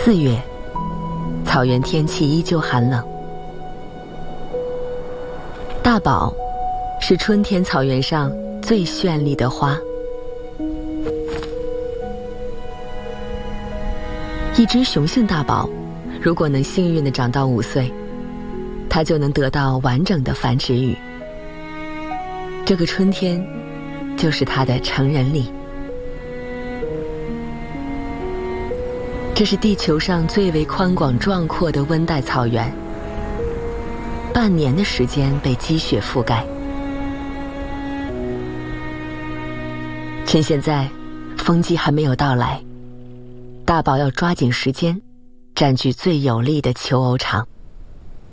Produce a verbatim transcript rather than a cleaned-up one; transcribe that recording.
四月，草原天气依旧寒冷。大宝是春天草原上最绚丽的花。一只雄性大宝如果能幸运地长到五岁，它就能得到完整的繁殖羽。这个春天就是它的成人礼。这是地球上最为宽广壮阔的温带草原，半年的时间被积雪覆盖。趁现在风季还没有到来，大宝要抓紧时间，占据最有利的求偶场。